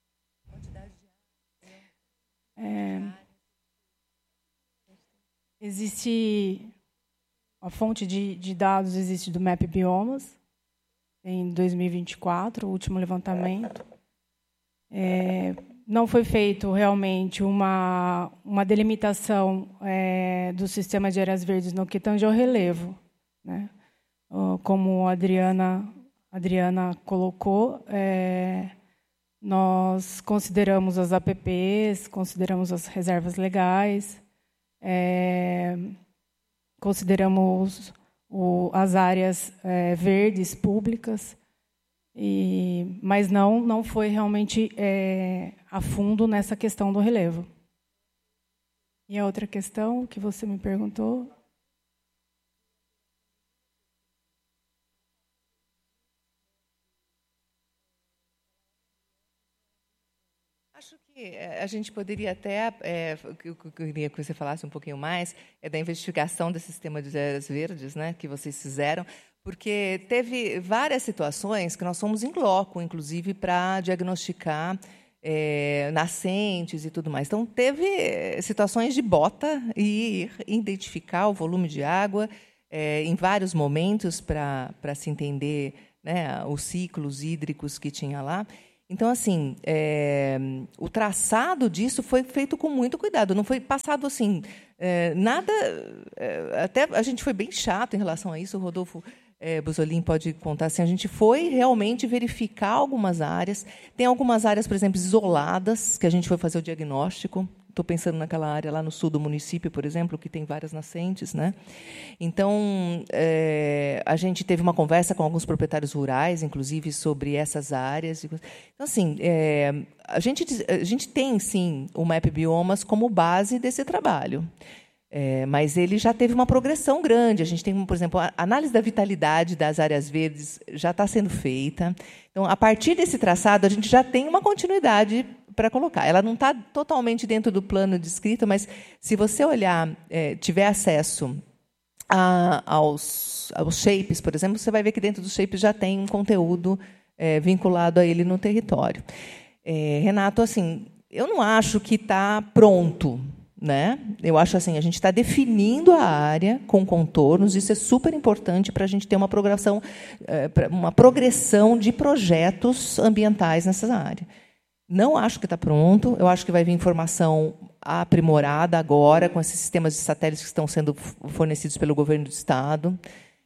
é... Existe... A fonte de, de dados existe do Map Biomas, em dois mil e vinte e quatro, o último levantamento. É, não foi feito realmente uma, uma delimitação é, do sistema de áreas verdes no que tange ao relevo, né? Como a Adriana, Adriana colocou, é, nós consideramos as A P Ps, consideramos as reservas legais, é, consideramos o, as áreas é, verdes públicas, e, mas não, não foi realmente é, a fundo nessa questão do relevo. E a outra questão que você me perguntou? Acho que a gente poderia até, é, eu queria que você falasse um pouquinho mais, é da investigação do sistema de áreas verdes, né, que vocês fizeram, porque teve várias situações que nós fomos em loco, inclusive, para diagnosticar é, nascentes e tudo mais. Então, teve situações de bota e ir identificar o volume de água, é, em vários momentos para para se entender, né, os ciclos hídricos que tinha lá. Então, assim, é, o traçado disso foi feito com muito cuidado. Não foi passado assim, é, nada. É, até a gente foi bem chato em relação a isso. O Rodolfo é, Busolin pode contar. Assim, a gente foi realmente verificar algumas áreas. Tem algumas áreas, por exemplo, isoladas, que a gente foi fazer o diagnóstico. Estou pensando naquela área lá no sul do município, por exemplo, que tem várias nascentes, né? Então, é, a gente teve uma conversa com alguns proprietários rurais, inclusive, sobre essas áreas. Então, assim, é, a, gente, a gente tem, sim, o Map Biomas como base desse trabalho. É, mas ele já teve uma progressão grande. A gente tem, por exemplo, a análise da vitalidade das áreas verdes já está sendo feita. Então, a partir desse traçado, a gente já tem uma continuidade para colocar. Ela não está totalmente dentro do plano descrito, mas se você olhar, é, tiver acesso a, aos, aos shapes, por exemplo, você vai ver que dentro dos shapes já tem um conteúdo é, vinculado a ele no território. É, Renato, assim, eu não acho que está pronto, né? Eu acho assim, a gente está definindo a área com contornos. Isso é super importante para a gente ter uma progressão, é, uma progressão de projetos ambientais nessa área. Não acho que está pronto. Eu acho que vai vir informação aprimorada agora com esses sistemas de satélites que estão sendo fornecidos pelo governo do estado.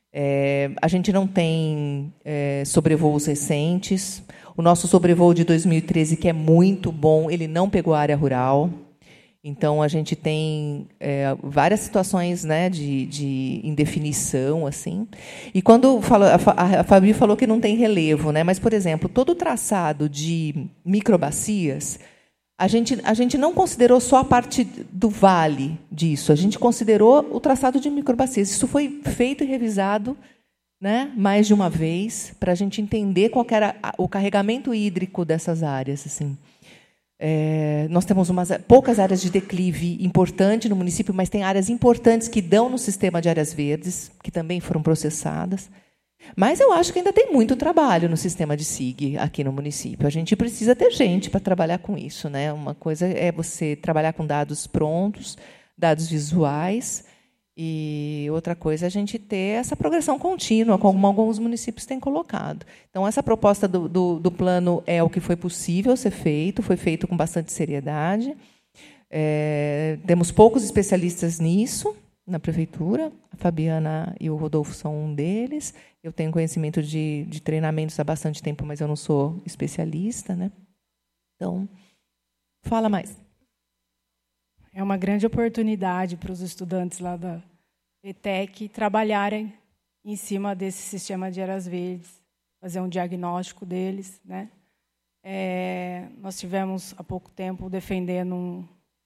É, a gente não tem é, sobrevoos recentes. O nosso sobrevoo de dois mil e treze, que é muito bom, ele não pegou a área rural. Então, a gente tem é, várias situações, né, de, de indefinição. Assim. E quando falou, a Fabi falou que não tem relevo, né, mas, por exemplo, todo o traçado de microbacias, a gente, a gente não considerou só a parte do vale disso, a gente considerou o traçado de microbacias. Isso foi feito e revisado, né, mais de uma vez, para a gente entender qual que era o carregamento hídrico dessas áreas. Assim. É, nós temos umas, poucas áreas de declive importante no município, mas tem áreas importantes que dão no sistema de áreas verdes, que também foram processadas. Mas eu acho que ainda tem muito trabalho no sistema de S I G aqui no município. A gente precisa ter gente para trabalhar com isso, né? Uma coisa é você trabalhar com dados prontos, dados visuais, e outra coisa é a gente ter essa progressão contínua, como alguns municípios têm colocado. Então, essa proposta do, do, do plano é o que foi possível ser feito, foi feito com bastante seriedade. É, temos poucos especialistas nisso na prefeitura, a Fabiana e o Rodolfo são um deles. Eu tenho conhecimento de, de treinamentos há bastante tempo, mas eu não sou especialista, né? Então, fala mais. É uma grande oportunidade para os estudantes lá da E T E C trabalharem em cima desse sistema de áreas verdes, fazer um diagnóstico deles, né? É, nós tivemos há pouco tempo defendendo um,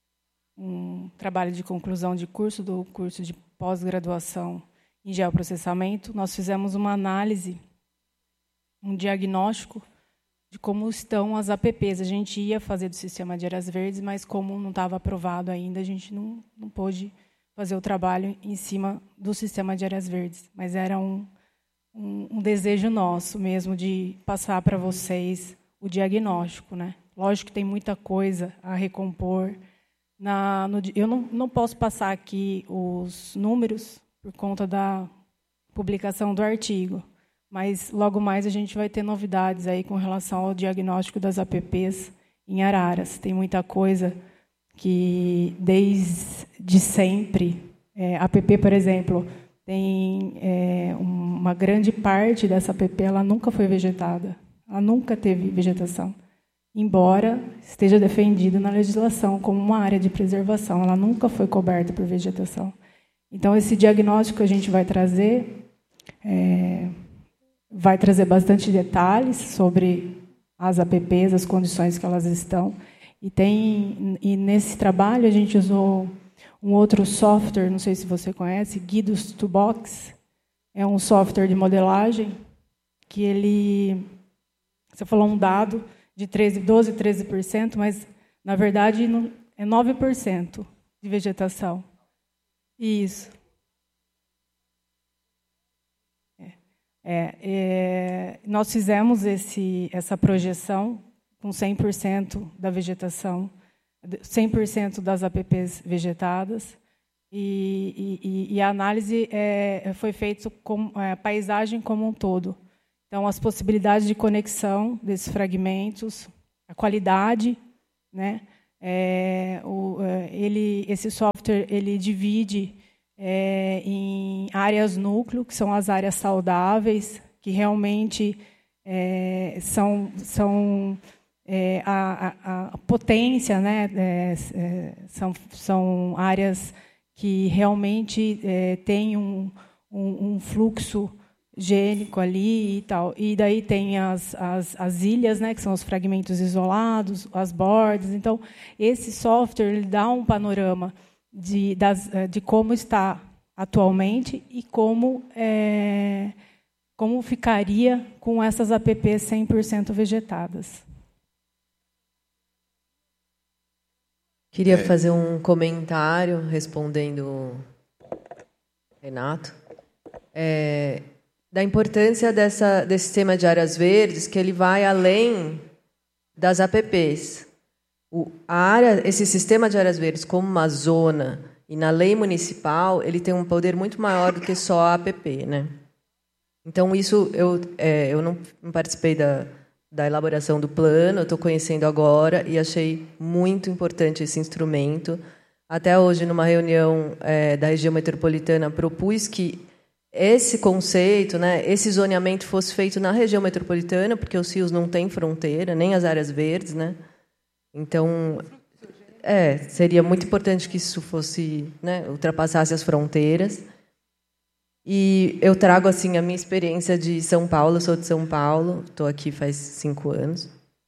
um trabalho de conclusão de curso do curso de pós-graduação em geoprocessamento. Nós fizemos uma análise, um diagnóstico de como estão as A P Ps. A gente ia fazer do sistema de áreas verdes, mas como não estava aprovado ainda, a gente não, não pôde fazer o trabalho em cima do sistema de áreas verdes. Mas era um, um, um desejo nosso mesmo de passar para vocês o diagnóstico, né? Lógico que tem muita coisa a recompor. Na, no, eu não, não posso passar aqui os números por conta da publicação do artigo, mas logo mais a gente vai ter novidades aí com relação ao diagnóstico das A P Ps em Araras. Tem muita coisa que, desde sempre, é, a A P P, por exemplo, tem é, uma grande parte dessa A P P, ela nunca foi vegetada, ela nunca teve vegetação, embora esteja defendida na legislação como uma área de preservação, ela nunca foi coberta por vegetação. Então, esse diagnóstico que a gente vai trazer é, vai trazer bastante detalhes sobre as A P Ps, as condições que elas estão. E, tem, e nesse trabalho a gente usou um outro software, não sei se você conhece, Guidos to Box. É um software de modelagem que ele... Você falou um dado de treze, doze, treze por cento, mas, na verdade, é nove por cento de vegetação. Isso. É, é, nós fizemos esse, essa projeção com cem por cento da vegetação, cem por cento das A P Ps vegetadas, e, e, e a análise é, foi feita com a paisagem como um todo. Então, as possibilidades de conexão desses fragmentos, a qualidade, né? É, o, ele, esse software ele divide é, em áreas núcleo, que são as áreas saudáveis, que realmente é, são, são é, a, a, a potência, né? É, é, são, são áreas que realmente é, têm um, um, um fluxo gênico ali e tal. E daí tem as, as, as ilhas, né, que são os fragmentos isolados, as bordas. Então, esse software ele dá um panorama de, das, de como está atualmente e como, é, como ficaria com essas A P Ps cem por cento vegetadas. Queria fazer um comentário respondendo Renato. É, da importância dessa, desse sistema de áreas verdes, que ele vai além das A P Ps. O, a área, esse sistema de áreas verdes, como uma zona, e na lei municipal, ele tem um poder muito maior do que só a APP, né? Então, isso, eu, é, eu não, não participei da, da elaboração do plano, eu estou conhecendo agora, e achei muito importante esse instrumento. Até hoje, numa reunião é, da região metropolitana, propus que esse conceito, né, esse zoneamento fosse feito na região metropolitana, porque os rios não têm fronteira, nem as áreas verdes, né? Então, é, seria muito importante que isso fosse, né, ultrapassasse as fronteiras. E eu trago assim a minha experiência de São Paulo, eu sou de São Paulo, estou aqui faz cinco anos.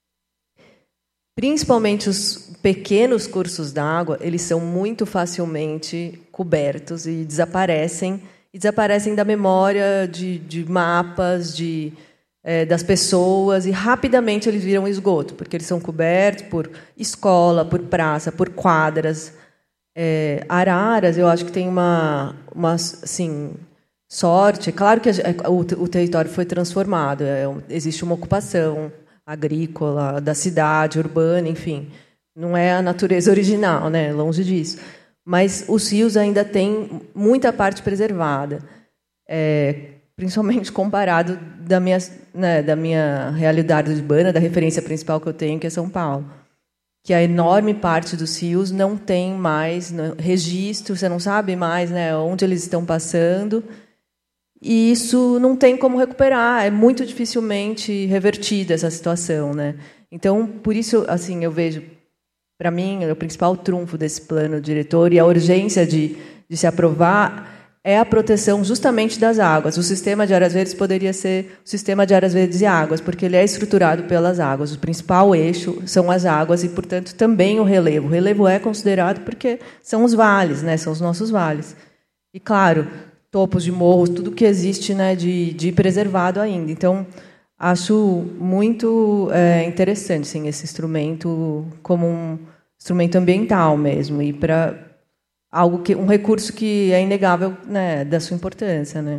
Principalmente os pequenos cursos d'água, eles são muito facilmente cobertos e desaparecem, e desaparecem da memória de, de mapas, de, é, das pessoas, e rapidamente eles viram esgoto, porque eles são cobertos por escola, por praça, por quadras. É, Araras, eu acho que tem uma, uma assim, sorte. Claro que a, o, o território foi transformado, é, existe uma ocupação agrícola, da cidade, urbana, enfim. Não é a natureza original, né? Longe disso. Mas os rios ainda têm muita parte preservada, é, principalmente comparado da minha, né, da minha realidade urbana, da referência principal que eu tenho, que é São Paulo. Que a enorme parte dos rios não tem mais né, registro, você não sabe mais, né, onde eles estão passando. E isso não tem como recuperar, é muito dificilmente revertida essa situação, né? Então, por isso, assim, eu vejo, para mim, o principal trunfo desse plano diretor e a urgência de, de se aprovar é a proteção justamente das águas. O sistema de áreas verdes poderia ser o sistema de áreas verdes e águas, porque ele é estruturado pelas águas. O principal eixo são as águas e, portanto, também o relevo. O relevo é considerado porque são os vales, né? São os nossos vales. E, claro, topos de morros, tudo que existe, né, de, de preservado ainda. Então, acho muito é, interessante sim, esse instrumento como um instrumento ambiental mesmo, e para algo que um recurso que é inegável, né, da sua importância, né?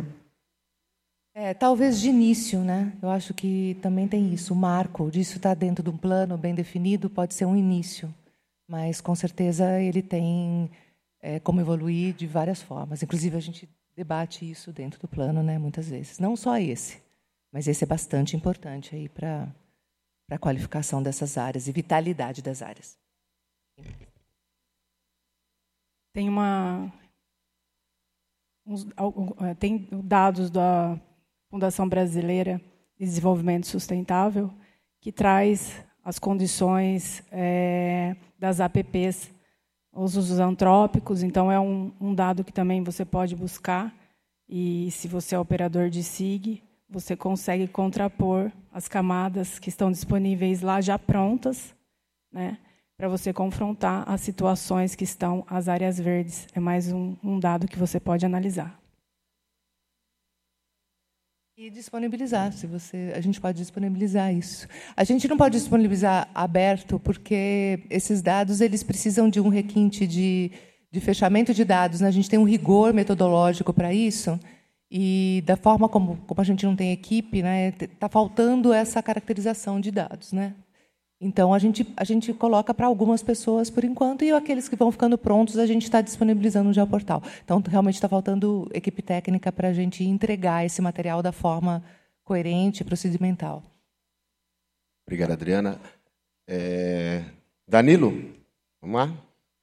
É, talvez de início, né? Eu acho que também tem isso, o marco disso está dentro de um plano bem definido, pode ser um início, mas com certeza ele tem é, como evoluir de várias formas. Inclusive a gente debate isso dentro do plano, né, muitas vezes. Não só esse, mas esse é bastante importante aí para para a qualificação dessas áreas e vitalidade das áreas. Tem uma uns, tem dados da Fundação Brasileira de Desenvolvimento Sustentável que traz as condições é, das A P Ps, os usos antrópicos. Então é um, um dado que também você pode buscar, e se você é operador de S I G, você consegue contrapor as camadas que estão disponíveis lá já prontas, né, para você confrontar as situações que estão as áreas verdes. É mais um, um dado que você pode analisar. E disponibilizar, se você, a gente pode disponibilizar isso. A gente não pode disponibilizar aberto, porque esses dados eles precisam de um requinte de, de fechamento de dados, né? A gente tem um rigor metodológico para isso, e da forma como, como a gente não tem equipe, né, está faltando essa caracterização de dados, né? Então, a gente, a gente coloca para algumas pessoas por enquanto, e aqueles que vão ficando prontos, a gente está disponibilizando no Geoportal. Então, realmente está faltando equipe técnica para a gente entregar esse material da forma coerente e procedimental. Obrigado, Adriana. É... Danilo, vamos lá?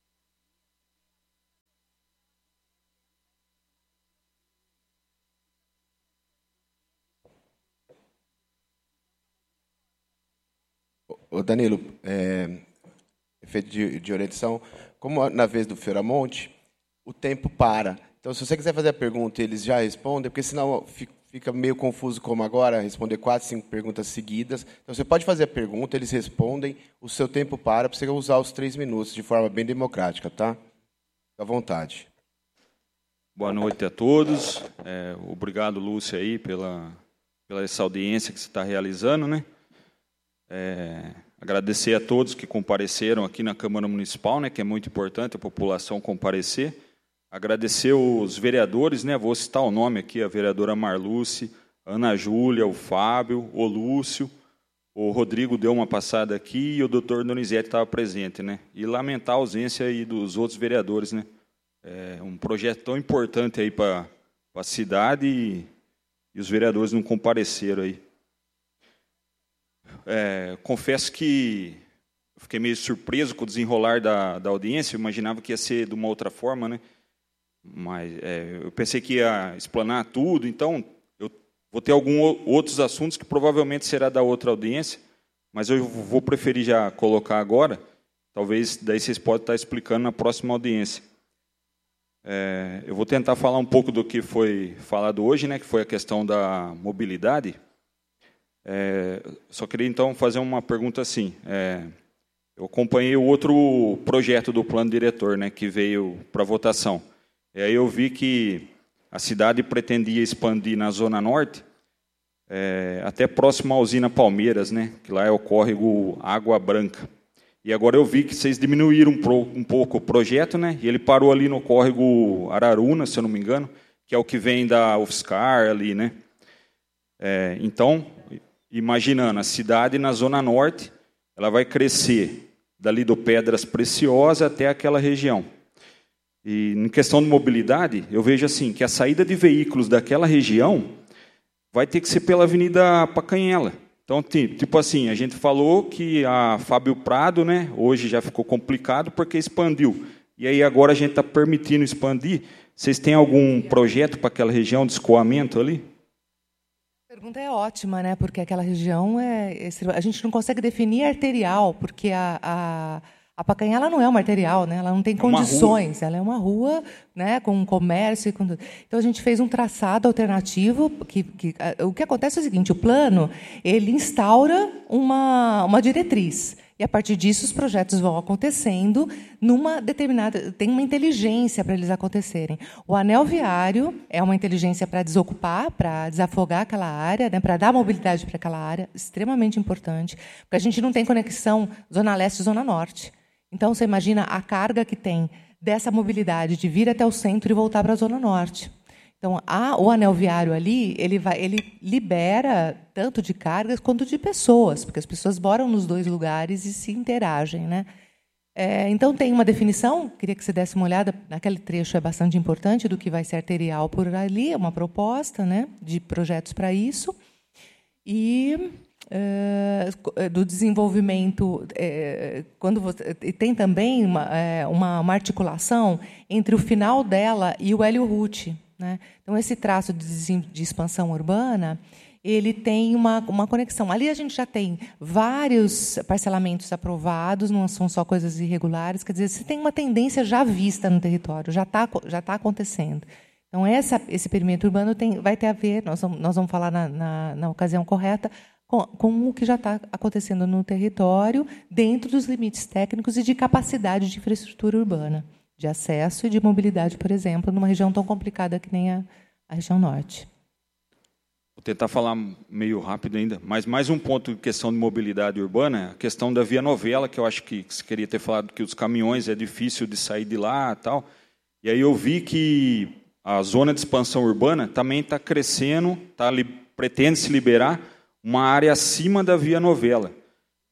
Ô Danilo, é, efeito de, de orientação, como na vez do Fioramonte, o tempo para. Então, se você quiser fazer a pergunta e eles já respondem, porque senão fica meio confuso como agora, responder quatro, cinco perguntas seguidas. Então, você pode fazer a pergunta, eles respondem, o seu tempo para, para você usar os três minutos de forma bem democrática, tá? Fique à vontade. Boa noite a todos. É, obrigado, Lúcia, aí, pela, pela essa audiência que você está realizando, né? É, agradecer a todos que compareceram aqui na Câmara Municipal, né, que é muito importante a população comparecer. Agradecer os vereadores, né, vou citar o nome aqui, a vereadora Marluce, a Ana Júlia, o Fábio, o Lúcio, o Rodrigo deu uma passada aqui e o doutor Donizete estava presente, né? E lamentar a ausência aí dos outros vereadores, né? É um projeto tão importante aí para a cidade e, e os vereadores não compareceram aí. É, confesso que fiquei meio surpreso com o desenrolar da, da audiência, eu imaginava que ia ser de uma outra forma, né? Mas é, eu pensei que ia explanar tudo, então eu vou ter alguns outros assuntos que provavelmente será da outra audiência, mas eu vou preferir já colocar agora, talvez daí vocês podem estar explicando na próxima audiência. É, eu vou tentar falar um pouco do que foi falado hoje, né, que foi a questão da mobilidade. É, só queria, então, fazer uma pergunta assim. É, eu acompanhei o outro projeto do plano diretor, né, que veio para votação. E aí eu vi que a cidade pretendia expandir na Zona Norte, é, até próximo à usina Palmeiras, né, que lá é o córrego Água Branca. E agora eu vi que vocês diminuíram um, pro, um pouco o projeto, né, e ele parou ali no córrego Araruna, se eu não me engano, que é o que vem da UFSCar ali, né. É, então... Imaginando, a cidade na Zona Norte, ela vai crescer dali do Pedras Preciosas até aquela região. E, em questão de mobilidade, eu vejo assim, que a saída de veículos daquela região vai ter que ser pela Avenida Pacanhela. Então, tipo assim, a gente falou que a Fábio Prado, né, hoje já ficou complicado porque expandiu. E aí agora a gente está permitindo expandir. Vocês têm algum projeto para aquela região de escoamento ali? A pergunta é ótima, né? Porque aquela região é a gente não consegue definir arterial, porque a, a, a Pacanhela não é uma arterial, né? Ela não tem condições, ela é uma rua, né, com comércio e com tudo. Então a gente fez um traçado alternativo que, que o que acontece é o seguinte: o plano ele instaura uma uma diretriz. E, a partir disso, os projetos vão acontecendo numa determinada... Tem uma inteligência para eles acontecerem. O anel viário é uma inteligência para desocupar, para desafogar aquela área, né, para dar mobilidade para aquela área, extremamente importante, porque a gente não tem conexão Zona Leste e Zona Norte. Então, você imagina a carga que tem dessa mobilidade de vir até o centro e voltar para a Zona Norte. Então, a, o anel viário ali, ele, vai, ele libera tanto de cargas quanto de pessoas, porque as pessoas moram nos dois lugares e se interagem, né? É, então, tem uma definição, queria que você desse uma olhada, naquele trecho é bastante importante, do que vai ser arterial por ali, é uma proposta, né, de projetos para isso. E é, do desenvolvimento, é, quando você, tem também uma, é, uma, uma articulação entre o final dela e o Hélio Ruth. Né? Então, esse traço de, de expansão urbana, ele tem uma, uma conexão. Ali a gente já tem vários parcelamentos aprovados, não são só coisas irregulares, quer dizer, você tem uma tendência já vista no território, já está já tá acontecendo. Então, essa, esse perímetro urbano tem, vai ter a ver, nós vamos, nós vamos falar na, na, na ocasião correta, com, com o que já está acontecendo no território, dentro dos limites técnicos e de capacidade de infraestrutura urbana, de acesso e de mobilidade, por exemplo, numa região tão complicada que nem a, a região norte. Vou tentar falar meio rápido ainda, mas mais um ponto em questão de mobilidade urbana, a questão da Via Novela, que eu acho que você queria ter falado que os caminhões é difícil de sair de lá, tal. E aí eu vi que a zona de expansão urbana também está crescendo, tá, pretende se liberar uma área acima da Via Novela.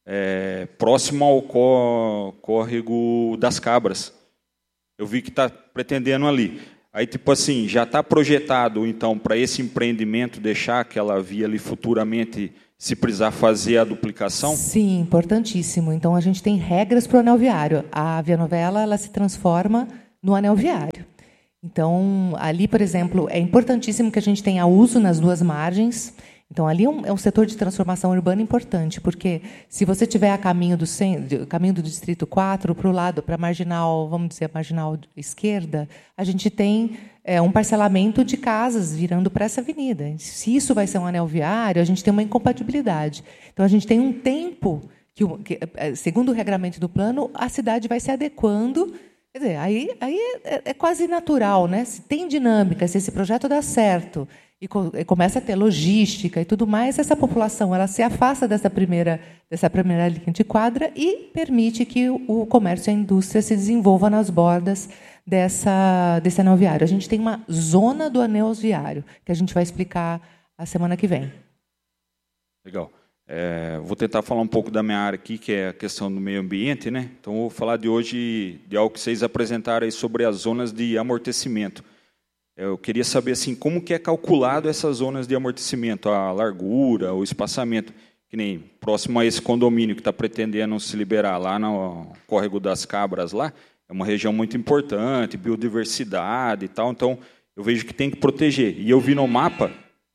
é, próximo ao có, córrego das Cabras. Eu vi que está pretendendo ali. Aí, tipo assim, já está projetado, então, para esse empreendimento deixar aquela via ali futuramente, se precisar fazer a duplicação? Sim, importantíssimo. Então, a gente tem regras para o anel viário. A Via Novela ela se transforma no anel viário. Então, ali, por exemplo, é importantíssimo que a gente tenha uso nas duas margens. Então, ali é um, é um setor de transformação urbana importante, porque se você tiver a caminho do, centro, caminho do Distrito quatro, para o lado, para a marginal, vamos dizer, a marginal esquerda, a gente tem é, um parcelamento de casas virando para essa avenida. Se isso vai ser um anel viário, a gente tem uma incompatibilidade. Então, a gente tem um tempo, que, que segundo o regramento do plano, a cidade vai se adequando. Quer dizer, aí, aí é, é quase natural, né? Se tem dinâmica, se esse projeto dá certo, e começa a ter logística e tudo mais, essa população ela se afasta dessa primeira, dessa primeira linha de quadra e permite que o comércio e a indústria se desenvolva nas bordas dessa, desse anel viário. A gente tem uma zona do anel viário, que a gente vai explicar a semana que vem. Legal. É, vou tentar falar um pouco da minha área aqui, que é a questão do meio ambiente, né? Então, vou falar de hoje de algo que vocês apresentaram aí sobre as zonas de amortecimento. Eu queria saber assim, como que é calculado essas zonas de amortecimento, a largura, o espaçamento, que nem próximo a esse condomínio que está pretendendo se liberar lá no Córrego das Cabras, lá, é uma região muito importante, biodiversidade e tal, então eu vejo que tem que proteger. E eu vi no mapa...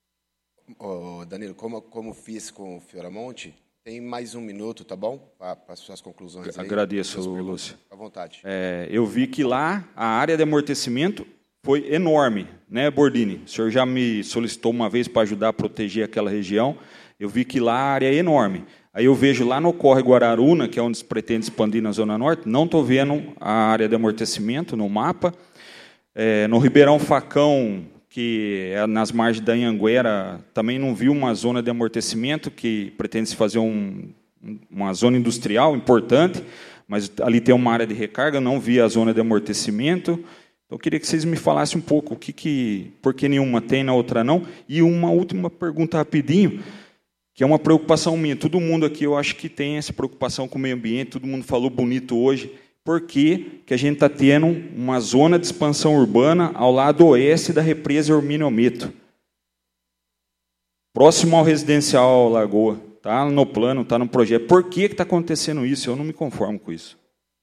Ô, Danilo, como, como fiz com o Fioramonte, tem mais um minuto, tá bom? Para as suas conclusões. Agradeço, Lúcio. À vontade. É, eu vi que lá a área de amortecimento foi enorme, né, Bordini? O senhor já me solicitou uma vez para ajudar a proteger aquela região. Eu vi que lá a área é enorme. Aí eu vejo lá no Córrego Araruna, que é onde se pretende expandir na Zona Norte, não estou vendo a área de amortecimento no mapa. É, no Ribeirão Facão, que é nas margens da Anhanguera, também não vi uma zona de amortecimento, que pretende se fazer um, uma zona industrial importante, mas ali tem uma área de recarga, não vi a zona de amortecimento. Então, eu queria que vocês me falassem um pouco o que, que, por que nenhuma tem, na outra não. E uma última pergunta rapidinho, que é uma preocupação minha. Todo mundo aqui, eu acho que tem essa preocupação com o meio ambiente, todo mundo falou bonito hoje. Por que que a gente está tendo uma zona de expansão urbana ao lado oeste da represa Hermínio Ometo? Próximo ao residencial Lagoa. Está no plano, está no projeto. Por que está acontecendo isso? Eu não me conformo com isso.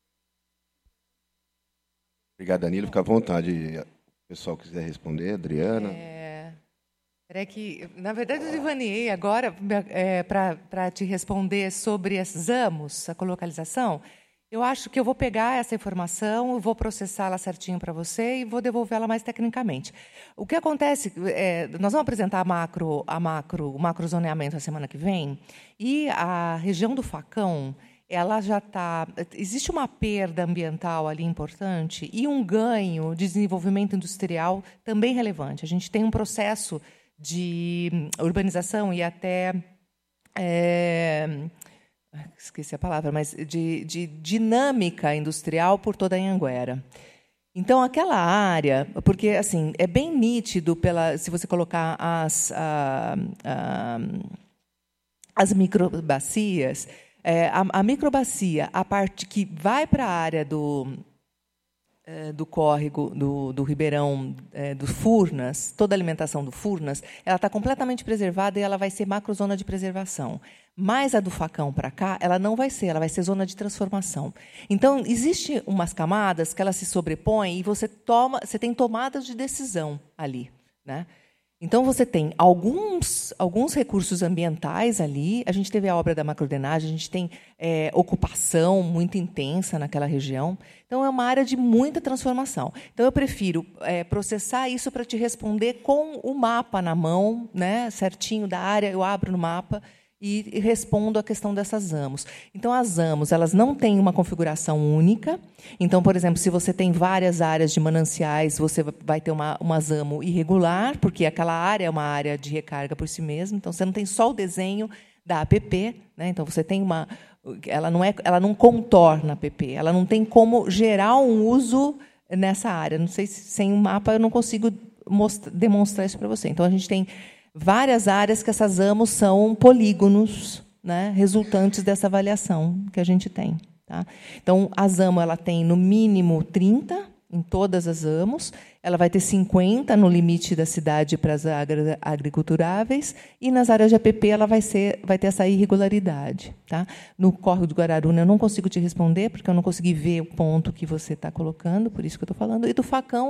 Obrigado, Danilo. Fica à vontade. O pessoal quiser responder. Adriana. É, é que, na verdade, eu devaneei agora é, para te responder sobre as AMOS, a colocalização. Eu acho que eu vou pegar essa informação, vou processá-la certinho para você e vou devolvê-la mais tecnicamente. O que acontece, é, nós vamos apresentar a macro, a macro, o macrozoneamento a semana que vem, e a região do Facão, ela já está... Existe uma perda ambiental ali importante e um ganho de desenvolvimento industrial também relevante. A gente tem um processo de urbanização e até... É, esqueci a palavra, mas de, de dinâmica industrial por toda a Anhanguera. Então, aquela área, porque assim é bem nítido, pela, se você colocar as, a, a, as microbacias, é, a, a microbacia, a parte que vai para a área do, é, do córrego, do, do Ribeirão, é, do Furnas, toda a alimentação do Furnas, ela está completamente preservada e ela vai ser macrozona de preservação. Mas a do Facão para cá, ela não vai ser, ela vai ser zona de transformação. Então, existem umas camadas que elas se sobrepõem e você, toma, você tem tomadas de decisão ali, né? Então, você tem alguns, alguns recursos ambientais ali. A gente teve a obra da macrodenagem, a gente tem é, ocupação muito intensa naquela região. Então, é uma área de muita transformação. Então, eu prefiro é, processar isso para te responder com o mapa na mão, né, certinho da área, eu abro no mapa e respondo a questão dessas AMOS. Então, as AMOS elas não têm uma configuração única. Então, por exemplo, se você tem várias áreas de mananciais, você vai ter uma, uma AMO irregular, porque aquela área é uma área de recarga por si mesma. Então, você não tem só o desenho da A P P, né? Então, você tem uma... Ela não, é, ela não contorna a A P P, ela não tem como gerar um uso nessa área. Não sei se sem um mapa eu não consigo mostrar, demonstrar isso para você. Então, a gente tem várias áreas que essas AMOS são polígonos, né, resultantes dessa avaliação que a gente tem. Tá? Então, a ZAMO ela tem, no mínimo, trinta em todas as AMOs, ela vai ter cinquenta no limite da cidade para as áreas agriculturáveis, e nas áreas de A P P ela vai, ser, vai ter essa irregularidade. Tá? No Córrego do Guararuna eu não consigo te responder, porque eu não consegui ver o ponto que você está colocando, por isso que eu estou falando. E do Facão,